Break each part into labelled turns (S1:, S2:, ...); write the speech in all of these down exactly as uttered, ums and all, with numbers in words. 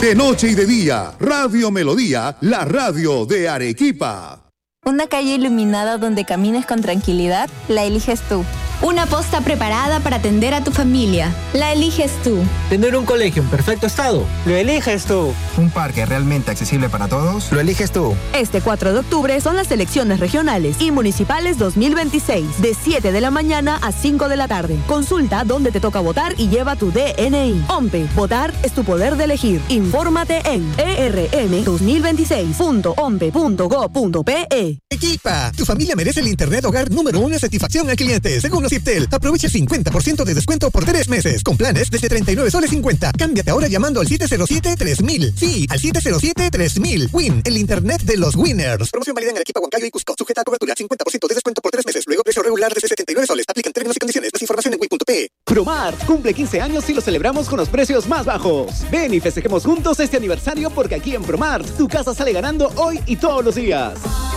S1: De noche y de día, Radio Melodía, la radio de Arequipa.
S2: Una calle iluminada donde camines con tranquilidad, la eliges tú.
S3: Una posta preparada para atender a tu familia, la eliges tú.
S4: Tener un colegio en perfecto estado, lo eliges tú.
S5: Un parque realmente accesible para todos, lo eliges tú.
S6: Este cuatro de octubre son las elecciones regionales y municipales dos mil veintiséis, de siete de la mañana a cinco de la tarde. Consulta dónde te toca votar y lleva tu D N I. OMPE, votar es tu poder de elegir. Infórmate en e r m dos mil veintiséis punto ompe punto go punto pe.
S7: Equipa, tu familia merece el internet hogar número uno en satisfacción al cliente. Según Ciptel, aprovecha el cincuenta por ciento de descuento por tres meses, con planes desde treinta y nueve soles cincuenta. Cámbiate ahora llamando al siete cero siete tres mil. Sí, al siete cero siete tres mil. Win, el internet de los winners. Promoción válida en Arequipa, Huancayo y Cusco. Sujeta a cobertura, cincuenta por ciento de descuento por tres meses. Luego precio regular desde setenta y nueve soles. Aplican términos y condiciones. Más información en win punto pe.
S8: Promar cumple quince años y lo celebramos con los precios más bajos. Ven y festejemos juntos este aniversario porque aquí en Promar tu casa sale ganando hoy y todos los días.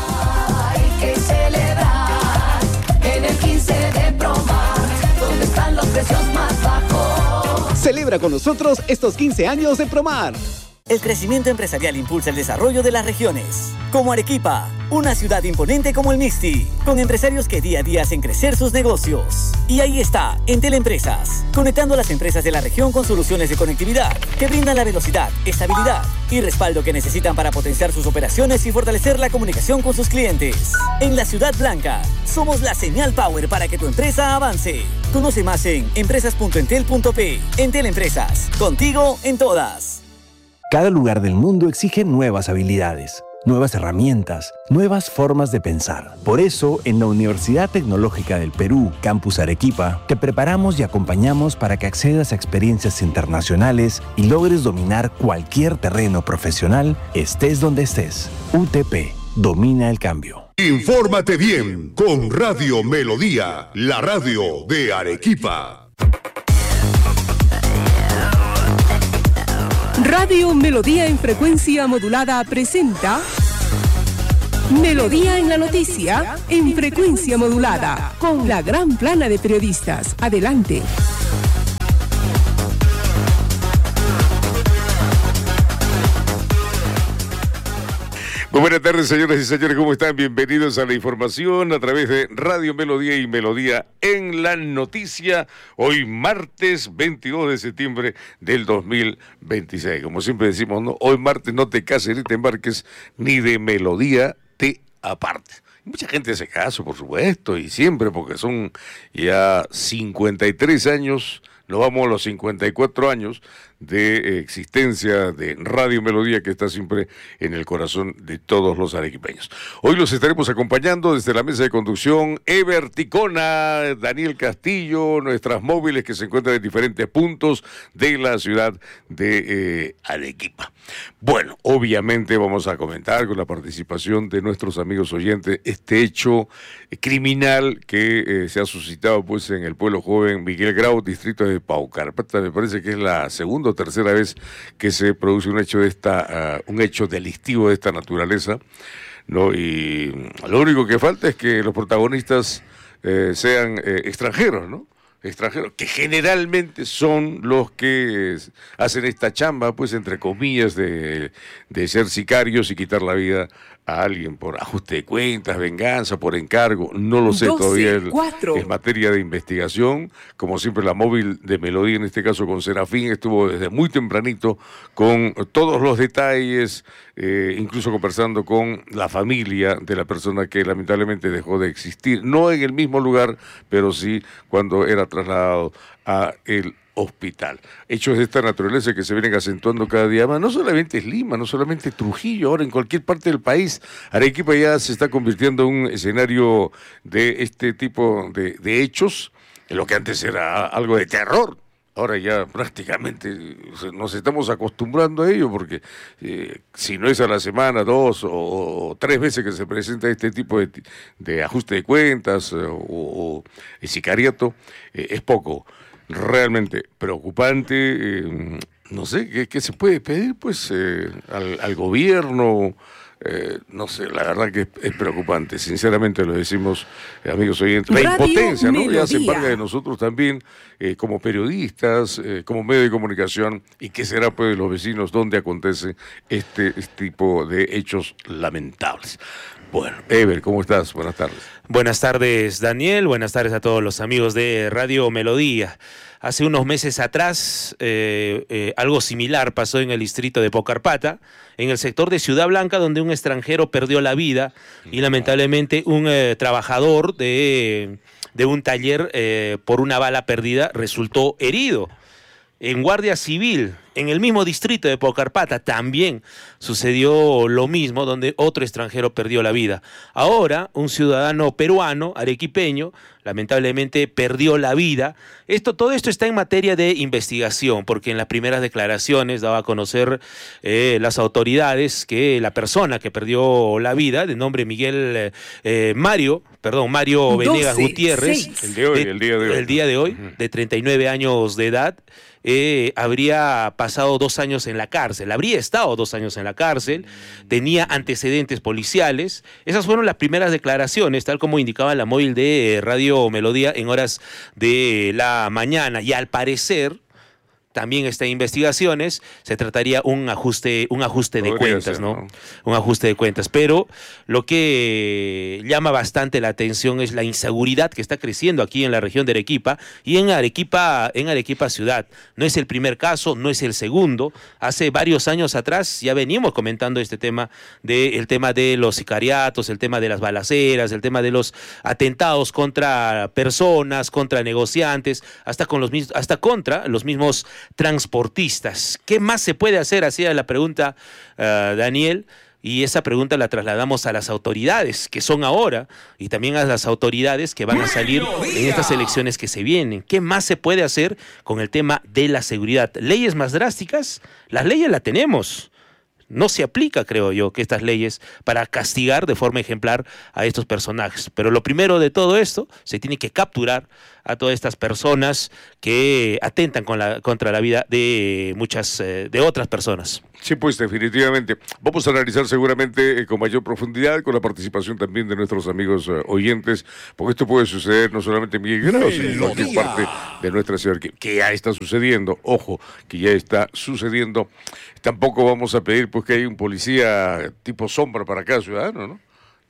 S9: Hay que celebrar en el quince de Promar, donde están los precios más bajos.
S8: Celebra con nosotros estos quince años de Promar.
S10: El crecimiento empresarial impulsa el desarrollo de las regiones, como Arequipa, una ciudad imponente como el Mixti, con empresarios que día a día hacen crecer sus negocios. Y ahí está, Entel Empresas, conectando a las empresas de la región con soluciones de conectividad que brindan la velocidad, estabilidad y respaldo que necesitan para potenciar sus operaciones y fortalecer la comunicación con sus clientes. En la Ciudad Blanca, somos la señal power para que tu empresa avance. Conoce más en empresas punto entel punto pe. Entel Empresas, contigo en todas.
S11: Cada lugar del mundo exige nuevas habilidades, nuevas herramientas, nuevas formas de pensar. Por eso, en la Universidad Tecnológica del Perú, Campus Arequipa, te preparamos y acompañamos para que accedas a experiencias internacionales y logres dominar cualquier terreno profesional, estés donde estés. U T P, domina el cambio.
S1: Infórmate bien con Radio Melodía, la radio de Arequipa.
S12: Radio Melodía en frecuencia modulada presenta Melodía en la noticia en frecuencia modulada con la gran plana de periodistas. Adelante.
S13: Muy buenas tardes, señoras y señores, ¿cómo están? Bienvenidos a la información a través de Radio Melodía y Melodía en la noticia. Hoy martes veintidós de septiembre del dos mil veintiséis. Como siempre decimos, ¿no? Hoy martes no te cases ni te embarques, ni de melodía te apartes. Mucha gente hace caso, por supuesto, y siempre, porque son ya cincuenta y tres años, nos vamos a los cincuenta y cuatro años de existencia de Radio Melodía, que está siempre en el corazón de todos los arequipeños. Hoy los estaremos acompañando desde la mesa de conducción Ever Ticona, Daniel Castillo, nuestras móviles que se encuentran en diferentes puntos de la ciudad de eh, Arequipa. Bueno, obviamente vamos a comentar con la participación de nuestros amigos oyentes este hecho criminal que eh, se ha suscitado pues en el pueblo joven Miguel Grau, distrito de Paucarpata. Me parece que es la segunda o tercera vez que se produce un hecho de esta, uh, un hecho delictivo de esta naturaleza, ¿no? Y lo único que falta es que los protagonistas eh, sean eh, extranjeros, ¿no? Extranjeros, que generalmente son los que hacen esta chamba, pues entre comillas, de, de ser sicarios y quitar la vida a alguien por ajuste de cuentas, venganza, por encargo, no lo sé doce, todavía, el, es materia de investigación. Como siempre, la móvil de Melodía, en este caso con Serafín, estuvo desde muy tempranito con todos los detalles, eh, incluso conversando con la familia de la persona que lamentablemente dejó de existir, no en el mismo lugar, pero sí cuando era trasladado a el hospital. Hechos de esta naturaleza que se vienen acentuando cada día más. No solamente es Lima, no solamente Trujillo, ahora en cualquier parte del país. Arequipa ya se está convirtiendo en un escenario de este tipo de, de hechos, en lo que antes era algo de terror. Ahora ya prácticamente nos estamos acostumbrando a ello, porque eh, si no es a la semana, dos o, o tres veces que se presenta este tipo de, de ajuste de cuentas o, o sicariato, eh, es poco. Realmente preocupante, eh, no sé, ¿qué, qué se puede pedir pues eh, al, al gobierno, Eh, no sé, la verdad que es, es preocupante, sinceramente lo decimos, eh, amigos oyentes, la
S12: Radio
S13: impotencia, ¿no?
S12: Melodía.
S13: Ya se embarga de nosotros también, eh, como periodistas, eh, como medio de comunicación, y qué será pues de los vecinos donde acontece este, este tipo de hechos lamentables. Bueno, Ever, ¿cómo estás? Buenas tardes.
S14: Buenas tardes, Daniel. Buenas tardes a todos los amigos de Radio Melodía. Hace unos meses atrás, eh, eh, algo similar pasó en el distrito de Pocarpata, en el sector de Ciudad Blanca, donde un extranjero perdió la vida y lamentablemente un eh, trabajador de, de un taller eh, por una bala perdida resultó herido. En Guardia Civil, en el mismo distrito de Pocarpata, también sucedió lo mismo, donde otro extranjero perdió la vida. Ahora, un ciudadano peruano, arequipeño, lamentablemente perdió la vida. Esto, todo esto está en materia de investigación, porque en las primeras declaraciones daba a conocer eh, las autoridades que la persona que perdió la vida, de nombre Miguel eh, Mario, perdón, Mario Venegas Gutiérrez,
S13: el, de hoy,
S14: de,
S13: el día de hoy,
S14: el día de hoy, uh-huh. de treinta y nueve años de edad, Eh, habría pasado dos años en la cárcel, habría estado dos años en la cárcel, tenía antecedentes policiales. Esas fueron las primeras declaraciones, tal como indicaba la móvil de Radio Melodía en horas de la mañana, y al parecer también está en investigaciones, se trataría un ajuste, un ajuste de cuentas, ser, ¿no? ¿no? Un ajuste de cuentas. Pero lo que llama bastante la atención es la inseguridad que está creciendo aquí en la región de Arequipa y en Arequipa, en Arequipa ciudad. No es el primer caso, no es el segundo. Hace varios años atrás ya venimos comentando este tema, de, el tema de los sicariatos, el tema de las balaceras, el tema de los atentados contra personas, contra negociantes, hasta, con los, hasta contra los mismos transportistas. ¿Qué más se puede hacer? Hacía la pregunta uh, Daniel, y esa pregunta la trasladamos a las autoridades que son ahora y también a las autoridades que van a salir en estas elecciones que se vienen. ¿Qué más se puede hacer con el tema de la seguridad? ¿Leyes más drásticas? Las leyes las tenemos. No se aplica, creo yo, que estas leyes para castigar de forma ejemplar a estos personajes. Pero lo primero de todo esto, se tiene que capturar a todas estas personas que atentan con la, contra la vida de muchas, eh, de otras personas.
S13: Sí, pues definitivamente. Vamos a analizar seguramente eh, con mayor profundidad, con la participación también de nuestros amigos eh, oyentes, porque esto puede suceder no solamente en Miguel Grau, sino en cualquier parte de nuestra ciudad, que, que ya está sucediendo. Ojo, que ya está sucediendo. Tampoco vamos a pedir pues que haya un policía tipo sombra para cada ciudadano, ¿no?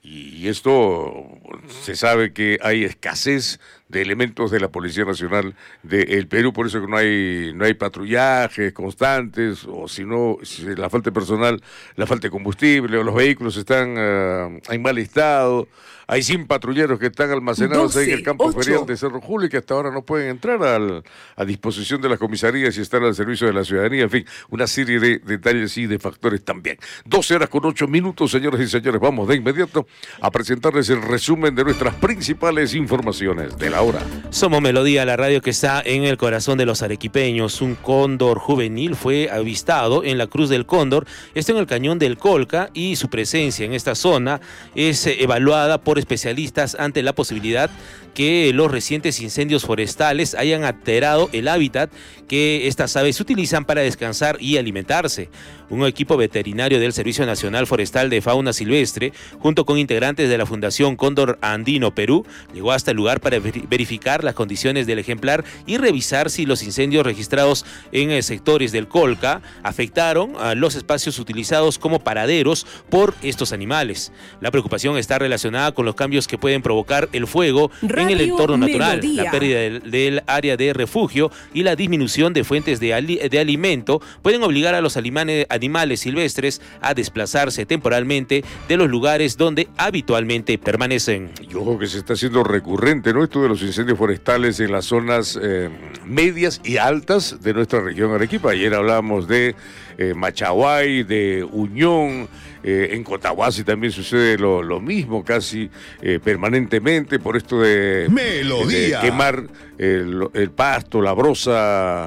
S13: Y esto se sabe que hay escasez de elementos de la Policía Nacional del Perú, por eso que no hay no hay patrullajes constantes, o si no, si la falta de personal, la falta de combustible, o los vehículos están uh, en mal estado. Hay cien patrulleros que están almacenados doce, ahí en el campo ocho. Ferial de Cerro Julio y que hasta ahora no pueden entrar al, a disposición de las comisarías y están al servicio de la ciudadanía. En fin, una serie de detalles y de factores también. doce horas con ocho minutos, señoras y señores. Vamos de inmediato a presentarles el resumen de nuestras principales informaciones de la hora.
S14: Somos Melodía, la radio que está en el corazón de los arequipeños. Un cóndor juvenil fue avistado en la Cruz del Cóndor, esto en el cañón del Colca, y su presencia en esta zona es evaluada por especialistas ante la posibilidad que los recientes incendios forestales hayan alterado el hábitat que estas aves utilizan para descansar y alimentarse. Un equipo veterinario del Servicio Nacional Forestal de Fauna Silvestre, junto con integrantes de la Fundación Cóndor Andino Perú, llegó hasta el lugar para verificar las condiciones del ejemplar y revisar si los incendios registrados en sectores del Colca afectaron a los espacios utilizados como paraderos por estos animales. La preocupación está relacionada con los cambios que pueden provocar el fuego en el entorno natural, Melodía. La pérdida del, del área de refugio y la disminución de fuentes de, ali, de alimento pueden obligar a los animales, animales silvestres a desplazarse temporalmente de los lugares donde habitualmente permanecen.
S13: Y ojo que se está haciendo recurrente, ¿no? Esto de los incendios forestales en las zonas eh, medias y altas de nuestra región Arequipa. Ayer hablábamos de eh, Machaguay, de Uñón. Eh, en Cotahuasi también sucede lo, lo mismo, casi eh, permanentemente, por esto de,
S1: Melodía.
S13: de quemar el, el pasto, la brosa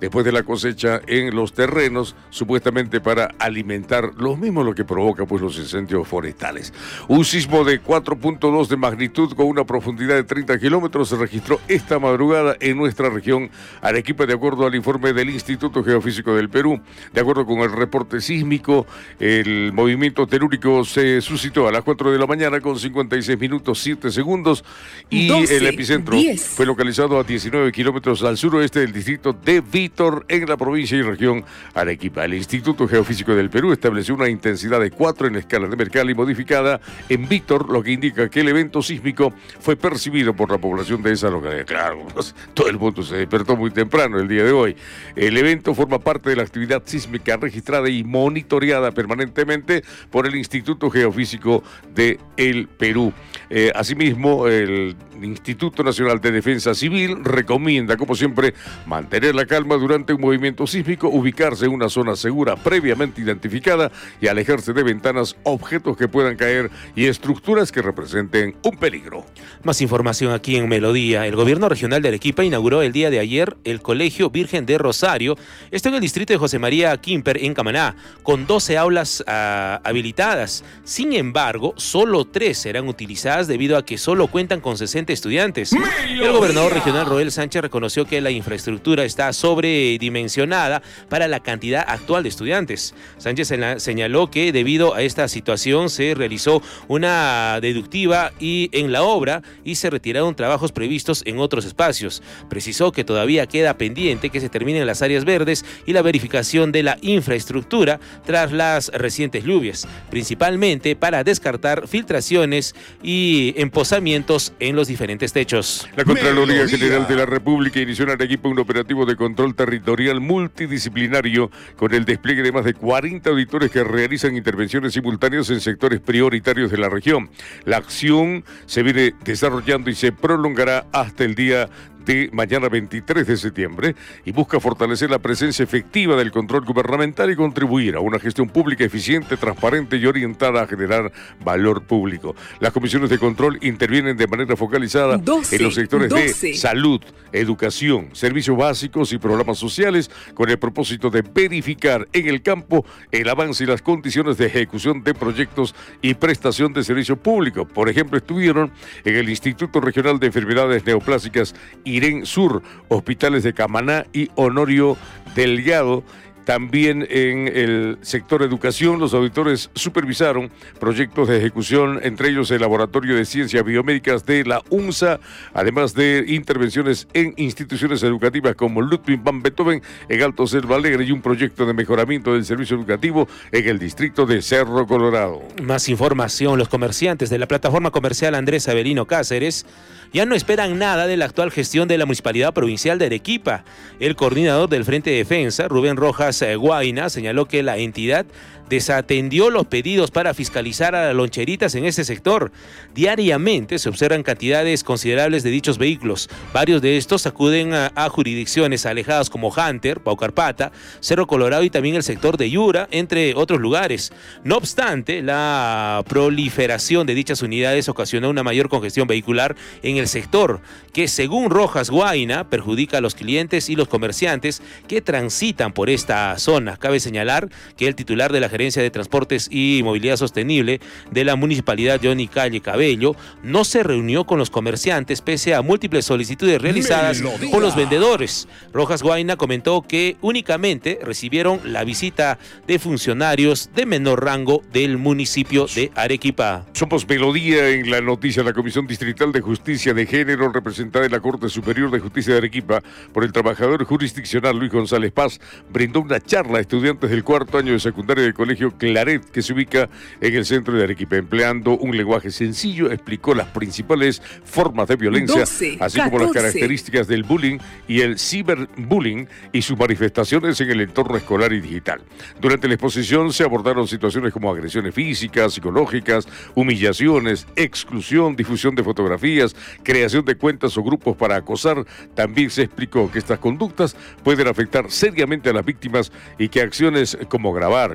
S13: después de la cosecha en los terrenos, supuestamente para alimentar los mismos, lo que provoca pues los incendios forestales. Un sismo de cuatro punto dos de magnitud con una profundidad de treinta kilómetros se registró esta madrugada en nuestra región Arequipa, de acuerdo al informe del Instituto Geofísico del Perú. De acuerdo con el reporte sísmico, el movimiento telúrico se suscitó a las cuatro de la mañana con cincuenta y seis minutos siete segundos y doce, el epicentro diez. Fue localizado a diecinueve kilómetros al suroeste del distrito de Vítor, en la provincia y región Arequipa. El Instituto Geofísico del Perú estableció una intensidad de cuatro en la escala de Mercalli modificada en Vítor, lo que indica que el evento sísmico fue percibido por la población de esa localidad. Claro, pues, todo el mundo se despertó muy temprano el día de hoy. El evento forma parte de la actividad sísmica registrada y monitoreada permanentemente por el Instituto Geofísico del Perú. Eh, asimismo, el Instituto Nacional de Defensa Civil recomienda, como siempre, mantener la calma durante un movimiento sísmico, ubicarse en una zona segura previamente identificada y alejarse de ventanas, objetos que puedan caer y estructuras que representen un peligro.
S14: Más información aquí en Melodía. El gobierno regional de Arequipa inauguró el día de ayer el Colegio Virgen de Rosario. Esto en el distrito de José María Quimper, en Camaná, con doce aulas uh, habilitadas. Sin embargo, solo tres serán utilizadas debido a que solo cuentan con sesenta estudiantes. El gobernador regional Roel Sánchez reconoció que la infraestructura está sobredimensionada para la cantidad actual de estudiantes. Sánchez señaló que debido a esta situación se realizó una deductiva y en la obra y se retiraron trabajos previstos en otros espacios. Precisó que todavía queda pendiente que se terminen las áreas verdes y la verificación de la infraestructura tras las recientes lluvias, principalmente para descartar filtraciones y empozamientos en los diferentes techos.
S13: La Contraloría General de la República inició en Arequipa un operativo de control territorial multidisciplinario con el despliegue de más de cuarenta auditores que realizan intervenciones simultáneas en sectores prioritarios de la región. La acción se viene desarrollando y se prolongará hasta el día de mañana veintitrés de septiembre y busca fortalecer la presencia efectiva del control gubernamental y contribuir a una gestión pública eficiente, transparente y orientada a generar valor público. Las comisiones de control intervienen de manera focalizada doce, en los sectores doce. De salud, educación, servicios básicos y programas sociales con el propósito de verificar en el campo el avance y las condiciones de ejecución de proyectos y prestación de servicio público. Por ejemplo, estuvieron en el Instituto Regional de Enfermedades Neoplásicas Irén Sur, hospitales de Camaná y Honorio Delgado. También en el sector educación, los auditores supervisaron proyectos de ejecución, entre ellos el Laboratorio de Ciencias Biomédicas de la UNSA, además de intervenciones en instituciones educativas como Ludwig van Beethoven en Alto Selva Alegre y un proyecto de mejoramiento del servicio educativo en el distrito de Cerro Colorado.
S14: Más información, los comerciantes de la plataforma comercial Andrés Avelino Cáceres ya no esperan nada de la actual gestión de la Municipalidad Provincial de Arequipa. El coordinador del Frente de Defensa, Rubén Rojas Guaina, señaló que la entidad desatendió los pedidos para fiscalizar a las loncheritas en ese sector. Diariamente se observan cantidades considerables de dichos vehículos. Varios de estos acuden a, a jurisdicciones alejadas como Hunter, Paucarpata, Cerro Colorado y también el sector de Yura, entre otros lugares. No obstante, la proliferación de dichas unidades ocasionó una mayor congestión vehicular en el sector, que según Rojas Guaina perjudica a los clientes y los comerciantes que transitan por esta zona. Cabe señalar que el titular de la Gerencia de Transportes y Movilidad Sostenible de la Municipalidad, Johnny Calle Cabello, no se reunió con los comerciantes pese a múltiples solicitudes realizadas por los vendedores. Rojas Guaina comentó que únicamente recibieron la visita de funcionarios de menor rango del municipio de Arequipa.
S13: Somos Melodía en la noticia. La Comisión Distrital de Justicia de Género, representada en la Corte Superior de Justicia de Arequipa por el trabajador jurisdiccional Luis González Paz, brindó una charla a estudiantes del cuarto año de secundaria del Colegio Claret, que se ubica en el centro de Arequipa. Empleando un lenguaje sencillo, explicó las principales formas de violencia, doce, así catorce. Como las características del bullying y el ciberbullying y sus manifestaciones en el entorno escolar y digital. Durante la exposición se abordaron situaciones como agresiones físicas, psicológicas, humillaciones, exclusión, difusión de fotografías, creación de cuentas o grupos para acosar. También se explicó que estas conductas pueden afectar seriamente a las víctimas y que acciones como grabar, compartir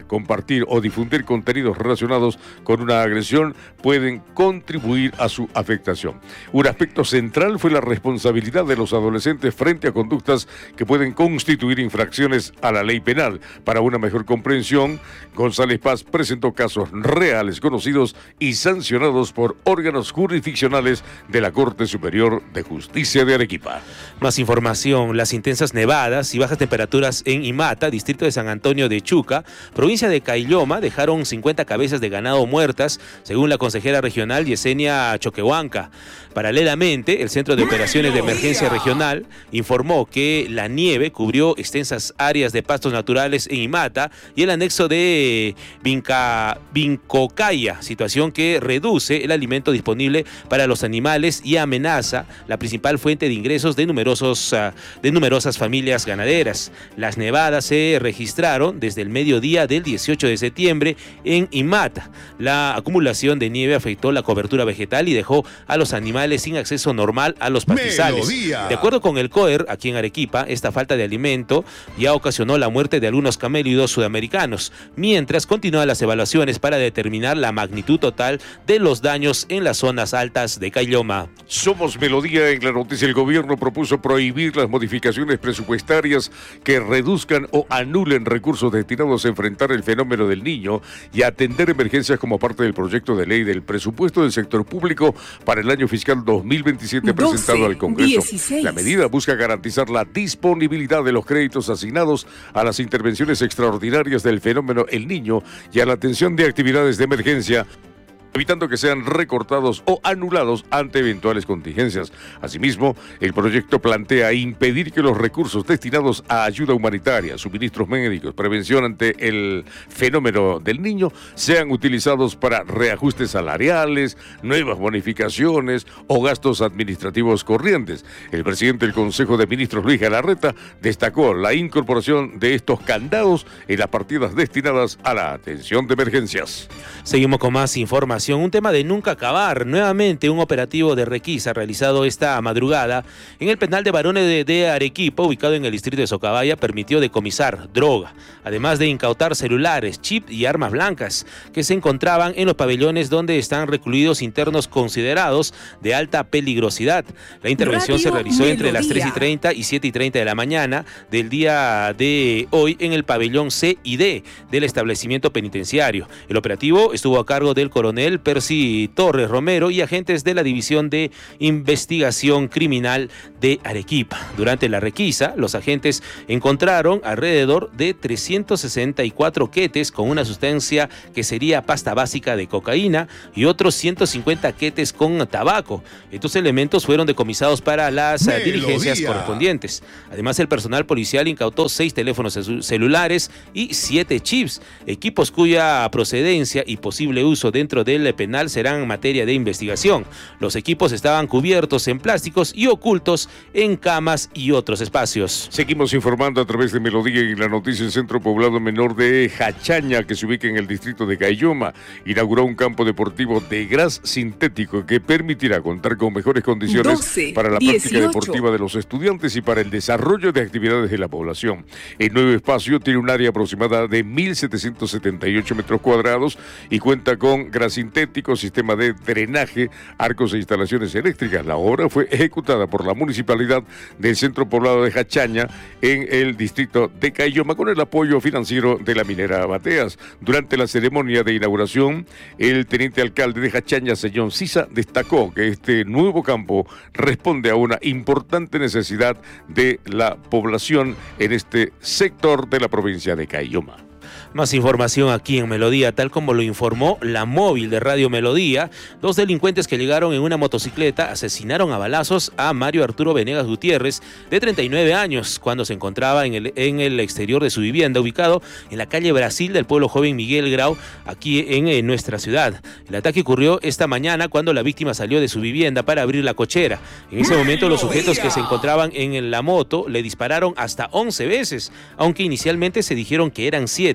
S13: compartir o difundir contenidos relacionados con una agresión pueden contribuir a su afectación. Un aspecto central fue la responsabilidad de los adolescentes frente a conductas que pueden constituir infracciones a la ley penal. Para una mejor comprensión, González Paz presentó casos reales, conocidos y sancionados por órganos jurisdiccionales de la Corte Superior de Justicia de Arequipa.
S14: Más información: las intensas nevadas y bajas temperaturas en Imata, distrito de San Antonio de Chuca, provincia de Caylloma, dejaron cincuenta cabezas de ganado muertas, según la consejera regional Yesenia Choquehuanca. Paralelamente, el Centro de Operaciones de Emergencia Regional informó que la nieve cubrió extensas áreas de pastos naturales en Imata y el anexo de Vinca, Vincocaya, situación que reduce el alimento disponible para los animales y amenaza la principal fuente de ingresos de, numerosos, uh, de numerosas familias ganaderas. Las nevadas se registraron desde el mediodía del dieciocho de septiembre en Imata. La acumulación de nieve afectó la cobertura vegetal y dejó a los animales sin acceso normal a los pastizales. Melodía. De acuerdo con el COER, aquí en Arequipa, esta falta de alimento ya ocasionó la muerte de algunos camélidos sudamericanos, mientras continúan las evaluaciones para determinar la magnitud total de los daños en las zonas altas de Caylloma.
S13: Somos Melodía. En la noticia, el gobierno propuso prohibir las modificaciones presupuestarias que reduzcan o anulen recursos destinados a enfrentar el fenómeno del Niño y a atender emergencias como parte del proyecto de ley del presupuesto del sector público para el año fiscal dos mil veintisiete presentado al Congreso. dieciséis. La medida busca garantizar la disponibilidad de los créditos asignados a las intervenciones extraordinarias del fenómeno El Niño y a la atención de actividades de emergencia, evitando que sean recortados o anulados ante eventuales contingencias. Asimismo, el proyecto plantea impedir que los recursos destinados a ayuda humanitaria, suministros médicos, prevención ante el fenómeno del Niño, sean utilizados para reajustes salariales, nuevas bonificaciones o gastos administrativos corrientes. El presidente del Consejo de Ministros, Luis Galarreta, destacó la incorporación de estos candados en las partidas destinadas a la atención de emergencias.
S14: Seguimos con más información. Un tema de nunca acabar. Nuevamente un operativo de requisa realizado esta madrugada en el penal de varones de, de Arequipa, ubicado en el distrito de Socabaya, permitió decomisar droga, además de incautar celulares, chip y armas blancas que se encontraban en los pabellones donde están recluidos internos considerados de alta peligrosidad. La intervención Radio se realizó Melodía. Entre las tres y treinta y siete y treinta de la mañana del día de hoy en el pabellón C y D del establecimiento penitenciario. El operativo estuvo a cargo del coronel Percy Torres Romero y agentes de la División de Investigación Criminal de Arequipa. Durante la requisa, los agentes encontraron alrededor de trescientos sesenta y cuatro quetes con una sustancia que sería pasta básica de cocaína y otros ciento cincuenta quetes con tabaco. Estos elementos fueron decomisados para las Melodía. Diligencias correspondientes. Además, el personal policial incautó seis teléfonos celulares y siete chips, equipos cuya procedencia y posible uso dentro del penal serán materia de investigación. Los equipos estaban cubiertos en plásticos y ocultos en camas y otros espacios.
S13: Seguimos informando a través de Melodía y la noticia. El Centro Poblado Menor de Jachaña, que se ubica en el distrito de Caylloma, inauguró un campo deportivo de gras sintético que permitirá contar con mejores condiciones doce, para la dieciocho. Práctica deportiva de los estudiantes y para el desarrollo de actividades de la población. El nuevo espacio tiene un área aproximada de mil setecientos setenta y ocho metros cuadrados y cuenta con gras sintético, sistema de drenaje, arcos e instalaciones eléctricas. La obra fue ejecutada por la municipalidad del Centro Poblado de Jachaña en el distrito de Caylloma con el apoyo financiero de la minera Bateas. Durante la ceremonia de inauguración, el teniente alcalde de Jachaña, señor Sisa, destacó que este nuevo campo responde a una importante necesidad de la población en este sector de la provincia de Caylloma.
S14: Más información aquí en Melodía, tal como lo informó la móvil de Radio Melodía. Dos delincuentes que llegaron en una motocicleta asesinaron a balazos a Mario Arturo Venegas Gutiérrez, de treinta y nueve años, cuando se encontraba en el, en el exterior de su vivienda, ubicado en la calle Brasil del pueblo joven Miguel Grau, aquí en, en nuestra ciudad. El ataque ocurrió esta mañana cuando la víctima salió de su vivienda para abrir la cochera. En ese momento, los sujetos que se encontraban en la moto le dispararon hasta once veces, aunque inicialmente se dijeron que eran siete.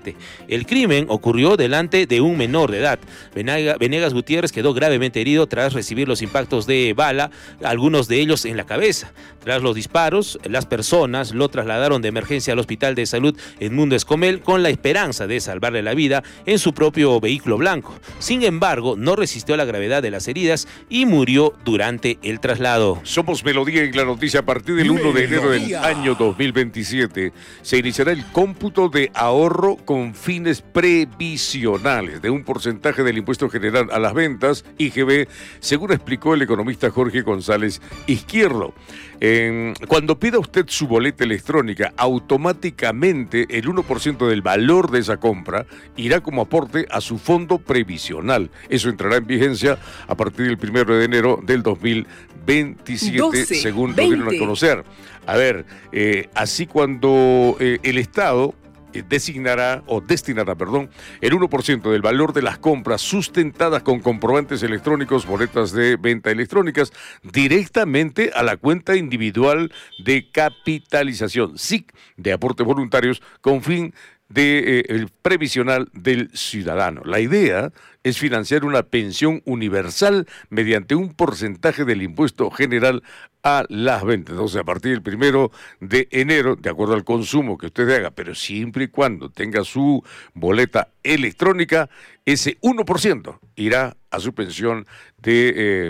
S14: diecisiete. El crimen ocurrió delante de un menor de edad. Venega, Venegas Gutiérrez quedó gravemente herido tras recibir los impactos de bala, algunos de ellos en la cabeza. Tras los disparos, las personas lo trasladaron de emergencia al Hospital de Salud Edmundo Escomel con la esperanza de salvarle la vida en su propio vehículo blanco. Sin embargo, no resistió la gravedad de las heridas y murió durante el traslado.
S13: Somos Melodía en la noticia. A partir del uno de enero del año dos mil veintisiete se iniciará el cómputo de ahorro con fines previsionales de un porcentaje del impuesto general a las ventas, I G B, según explicó el economista Jorge González Izquierdo. Eh, cuando pida usted su boleta electrónica, automáticamente el uno por ciento del valor de esa compra irá como aporte a su fondo previsional. Eso entrará en vigencia a partir del primero de enero del dos mil veintisiete, doce, según lo dieron a conocer. A ver, eh, así cuando eh, el Estado designará o destinará, perdón, el uno por ciento del valor de las compras sustentadas con comprobantes electrónicos, boletas de venta electrónicas, directamente a la cuenta individual de capitalización, S I C, de aportes voluntarios con fin de, eh, el previsional del ciudadano. La idea es financiar una pensión universal mediante un porcentaje del impuesto general a las ventas. Entonces, a partir del primero de enero, de acuerdo al consumo que usted haga, pero siempre y cuando tenga su boleta electrónica, ese uno por ciento irá a su pensión de, eh,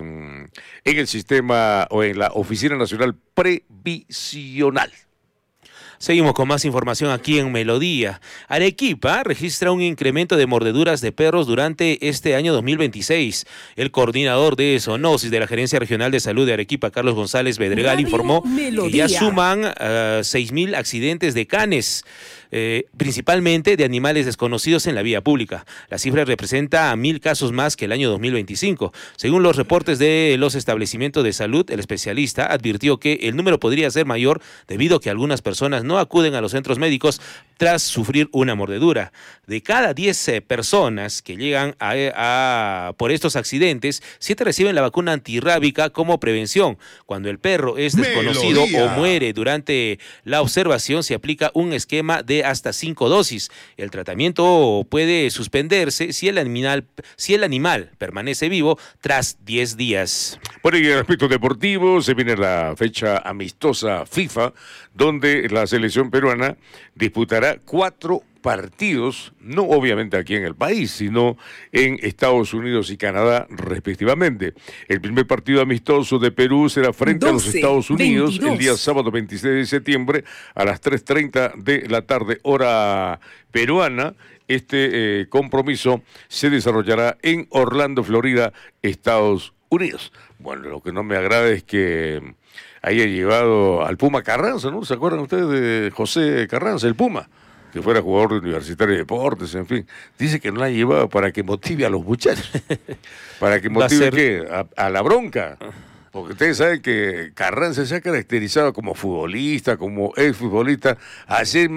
S13: en el sistema o en la Oficina Nacional Previsional.
S14: Seguimos con más información aquí en Melodía. Arequipa registra un incremento de mordeduras de perros durante este año dos mil veintiséis. El coordinador de zoonosis de la Gerencia Regional de Salud de Arequipa, Carlos González Bedregal, Radio informó Melodía. Que ya suman uh, seis mil accidentes de canes, eh, principalmente de animales desconocidos en la vía pública. La cifra representa a mil casos más que el año dos mil veinticinco. Según los reportes de los establecimientos de salud, el especialista advirtió que el número podría ser mayor debido a que algunas personas no no acuden a los centros médicos tras sufrir una mordedura. De cada diez eh, personas que llegan a, a, por estos accidentes, siete reciben la vacuna antirrábica como prevención. Cuando el perro es desconocido Melodía. o muere durante la observación, se aplica un esquema de hasta cinco dosis. El tratamiento puede suspenderse si el animal, si el animal permanece vivo tras diez días.
S13: Bueno, y en el aspecto deportivo, se viene la fecha amistosa FIFA, donde la selección peruana disputará cuatro partidos, no obviamente aquí en el país, sino en Estados Unidos y Canadá respectivamente. El primer partido amistoso de Perú será frente doce, a los Estados Unidos veintidós. El día sábado veintiséis de septiembre a las tres treinta de la tarde, hora peruana. Este eh, compromiso se desarrollará en Orlando, Florida, Estados Unidos. Bueno, lo que no me agrada es que haya llevado al Puma Carranza, ¿no? ¿Se acuerdan ustedes de José Carranza, el Puma? Que fuera jugador de Universitario de Deportes, en fin. Dice que no la ha llevado para que motive a los muchachos. ¿Para que motive qué? A, a la bronca. Porque ustedes saben que Carranza se ha caracterizado como futbolista, como exfutbolista, a hacer